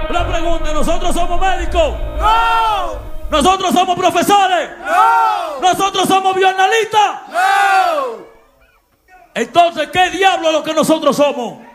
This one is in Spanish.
La pregunta, ¿nosotros somos médicos? ¡No! ¿Nosotros somos profesores? ¡No! ¿Nosotros somos bioanalistas? ¡No! Entonces, ¿qué diablo es lo que nosotros somos?